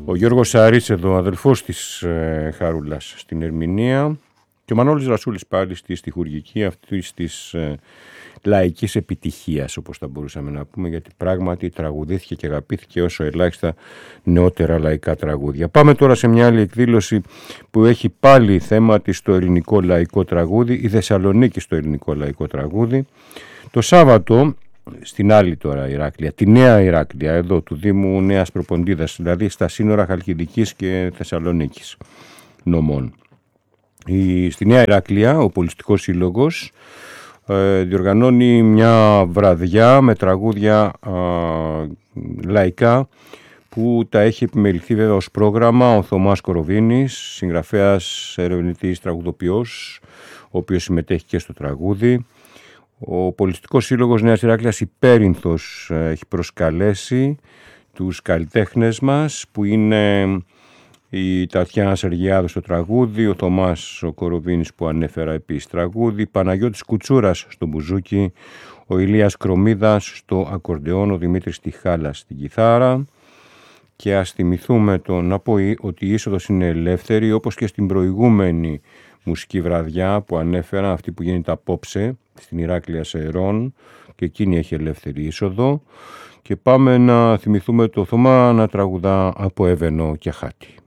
Ο Γιώργος Σαρής εδώ, αδελφός της Χαρούλας στην ερμηνεία, και ο Μανώλης Ρασούλης πάλι στη στιχουργική αυτής της λαϊκής επιτυχίας, όπως θα μπορούσαμε να πούμε, γιατί πράγματι τραγουδήθηκε και αγαπήθηκε όσο ελάχιστα νεότερα λαϊκά τραγούδια. Πάμε τώρα σε μια άλλη εκδήλωση που έχει πάλι θέμα της στο ελληνικό λαϊκό τραγούδι, η Θεσσαλονίκη στο ελληνικό λαϊκό τραγούδι. Το Σάββατο στην άλλη τώρα Ηράκλεια, τη Νέα Ηράκλεια, εδώ του Δήμου Νέας Προποντίδας, δηλαδή στα σύνορα Χαλκιδικής και Θεσσαλονίκης νομών. Στη Νέα Ηράκλεια ο Πολιστικός Σύλλογος διοργανώνει μια βραδιά με τραγούδια λαϊκά που τα έχει επιμεληθεί βέβαια ως πρόγραμμα ο Θωμάς Κοροβίνης, συγγραφέας, ερευνητής, τραγουδοποιός, ο οποίος συμμετέχει και στο τραγούδι. Ο Πολιστικός Σύλλογος Νέας Ηράκλειας υπέρυνθος έχει προσκαλέσει τους καλλιτέχνες μας, που είναι η Τατιάνα Σεργιάδου στο τραγούδι, ο Θωμάς ο Κοροβίνης που ανέφερα επίσης τραγούδι, Παναγιώτης Κουτσούρας στο μπουζούκι, ο Ηλίας Κρομίδας στο ακορντεόν, ο Δημήτρης Τιχάλας στην κιθάρα. Και ας θυμηθούμε να πω ότι η είσοδος είναι ελεύθερη, όπως και στην προηγούμενη μουσική βραδιά που ανέφερα, αυτή που γίνεται απόψε στην Ηράκλεια Σερών, και εκείνη έχει ελεύθερη είσοδο. Και πάμε να θυμηθούμε το Θωμά να τραγουδά από Έβαινο και Χάτι.